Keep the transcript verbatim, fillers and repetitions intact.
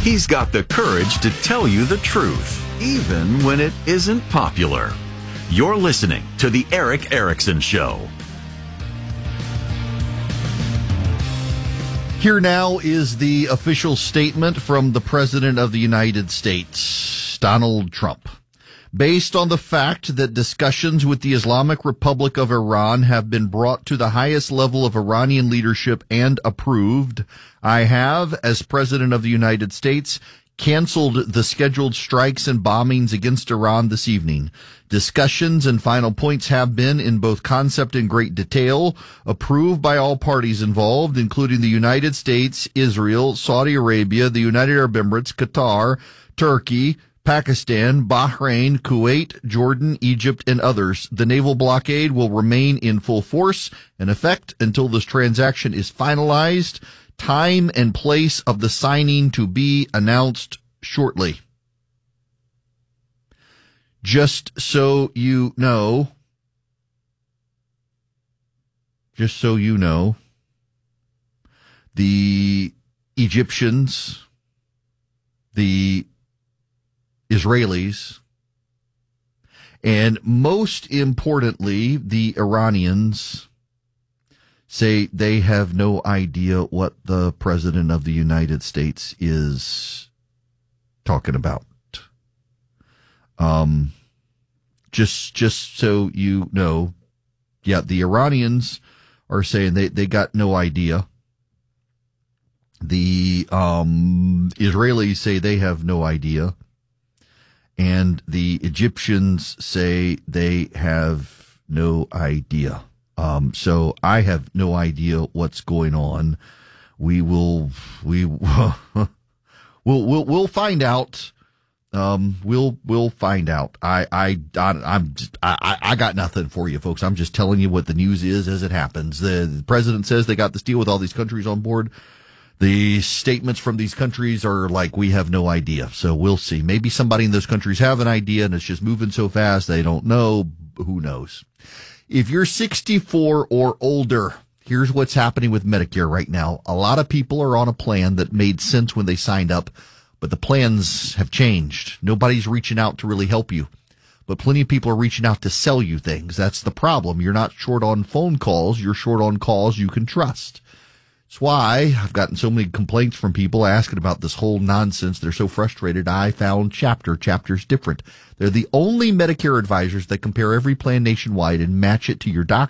He's got the courage to tell you the truth, even when it isn't popular. You're listening to The Erick Erickson Show. Here now is the official statement from the President of the United States, Donald Trump. Based on the fact that discussions with the Islamic Republic of Iran have been brought to the highest level of Iranian leadership and approved, I have, as President of the United States, canceled the scheduled strikes and bombings against Iran this evening. Discussions and final points have been, in both concept and great detail, approved by all parties involved, including the United States, Israel, Saudi Arabia, the United Arab Emirates, Qatar, Turkey, Pakistan, Bahrain, Kuwait, Jordan, Egypt, and others. The naval blockade will remain in full force and effect until this transaction is finalized. Time and place of the signing to be announced shortly. Just so you know, just so you know, the Egyptians, the Israelis, and most importantly, the Iranians say they have no idea what the President of the United States is talking about. Um, just, just so you know, yeah, the Iranians are saying they, they got no idea. The, um, Israelis say they have no idea. And the Egyptians say they have no idea. Um, so I have no idea what's going on. We will, we, we'll, we'll, we'll find out. Um, we'll, we'll find out. I, I, I I'm, just, I, I got nothing for you folks. I'm just telling you what the news is as it happens. The, the president says they got this deal with all these countries on board. The statements from these countries are like, we have no idea. So we'll see. Maybe somebody in those countries have an idea and it's just moving so fast they don't know. Who knows? If you're sixty-four or older, here's what's happening with Medicare right now. A lot of people are on a plan that made sense when they signed up, but the plans have changed. Nobody's reaching out to really help you, but plenty of people are reaching out to sell you things. That's the problem. You're not short on phone calls. You're short on calls you can trust. That's why I've gotten so many complaints from people asking about this whole nonsense. They're so frustrated. I found Chapter. Chapter's different. They're the only Medicare advisors that compare every plan nationwide and match it to your doctor.